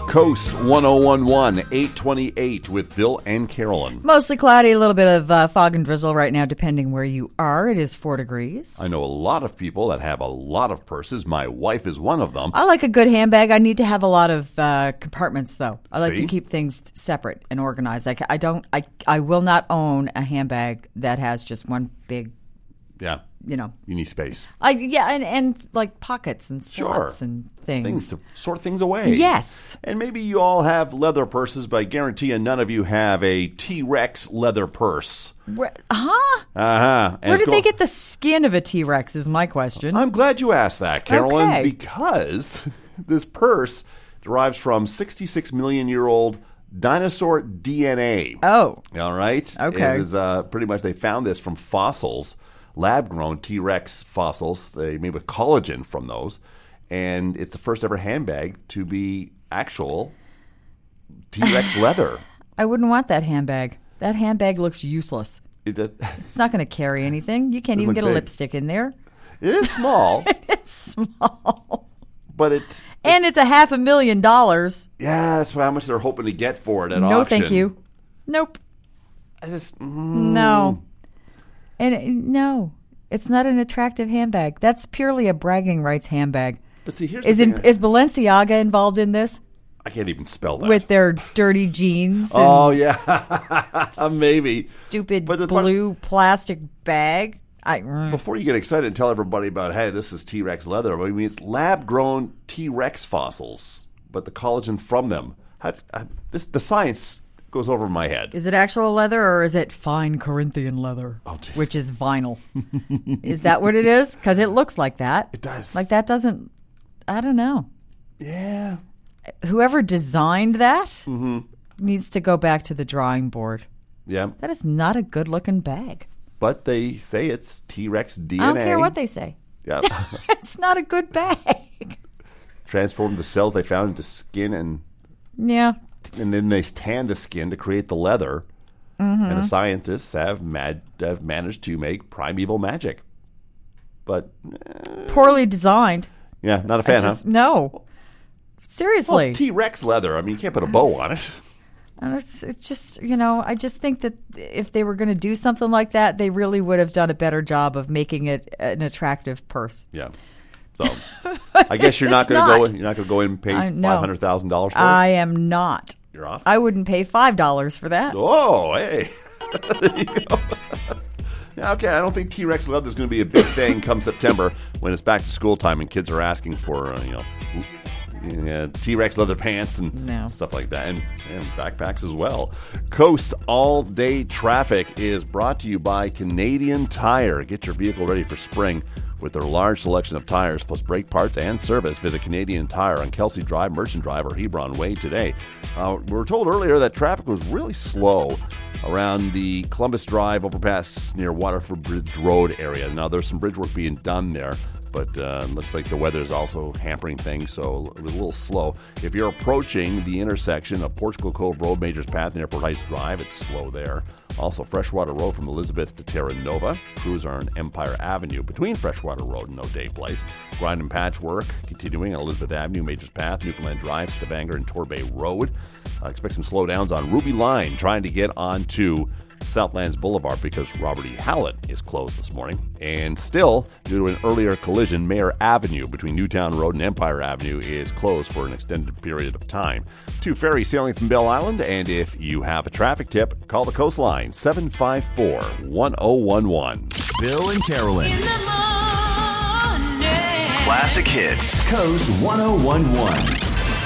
Coast 1011, 828 with Bill and Carolyn. Mostly cloudy, a little bit of fog and drizzle right now, depending where you are. It is 4 degrees. I know a lot of people that have a lot of purses. My wife is one of them. I like a good handbag. I need to have a lot of compartments, though. I like See? to keep things separate and organized. I will not own a handbag that has just one big, Yeah. You need space. And like pockets and slots and things. Things to sort things away. Yes. And maybe you all have leather purses, but I guarantee you none of you have a T-Rex leather purse. Where did they get the skin of a T-Rex is my question. I'm glad you asked that, Carolyn, Okay. because this purse derives from 66 million year old dinosaur DNA. Oh. All right? Okay. It was pretty much, they found this from fossils, lab-grown T-Rex fossils. They made with collagen from those. And it's the first ever handbag to be actual T-Rex leather. I wouldn't want that handbag. That handbag looks useless. It's not going to carry anything. You can't even get a lipstick in there. It is small. It's small. But it's $500,000. Yeah, that's how much they're hoping to get for it at auction. No, thank you. Nope. No. And no, it's not an attractive handbag. That's purely a bragging rights handbag. But see, here's is Balenciaga involved in this? I can't even spell that. With their dirty jeans. And oh yeah, maybe. Stupid blue plastic bag. Before you get excited and tell everybody about, hey, this is T-Rex leather, I mean, it's lab-grown T-Rex fossils, but the collagen from them, the science goes over my head. Is it actual leather or is it fine Corinthian leather, which is vinyl? Is that what it is? Because it looks like that. It does. Like that doesn't, I don't know. Yeah. Whoever designed that needs to go back to the drawing board. Yeah. That is not a good-looking bag. But they say it's T-Rex DNA. I don't care what they say. Yeah. It's not a good bag. Transformed the cells they found into skin and then they tanned the skin to create the leather. Mm-hmm. And the scientists have managed to make primeval magic. But poorly designed. Yeah, not a fan, huh? No. Seriously. Well, it's T-Rex leather. I mean, you can't put a bow on it. And it's just, I just think that if they were going to do something like that, they really would have done a better job of making it an attractive purse. Yeah. So I guess you're not going to go. You're not going to go in and pay $500,000 for it. I am not. You're off. I wouldn't pay $5 for that. Oh, hey. There you go. Yeah, okay, I don't think T-Rex leather is going to be a big thing come September when it's back to school time and kids are asking for T-Rex leather pants and stuff like that, and backpacks as well. Coast all-day traffic is brought to you by Canadian Tire. Get your vehicle ready for spring with their large selection of tires plus brake parts and service. Visit Canadian Tire on Kelsey Drive, Merchant Drive, or Hebron Way today. We were told earlier that traffic was really slow around the Columbus Drive overpass near Waterford Bridge Road area. Now, there's some bridge work being done there, but looks like the weather is also hampering things, so it was a little slow. If you're approaching the intersection of Portugal Cove Road, Majors Path, and Airport Heights Drive, it's slow there. Also, Freshwater Road from Elizabeth to Terra Nova. Crews are on Empire Avenue between Freshwater Road and O'Day Place. Grind and patch work continuing on Elizabeth Avenue, Majors Path, Newfoundland Drive, Stavanger, and Torbay Road. Expect some slowdowns on Ruby Line trying to get onto Southlands Boulevard because Robert E. Hallett is closed this morning. And still, due to an earlier collision, Mayor Avenue between Newtown Road and Empire Avenue is closed for an extended period of time. 2 ferries sailing from Bell Island, and if you have a traffic tip, call the Coastline, 754-1011. Bill and Carolyn. In the morning. Classic Hits. Coast 1011.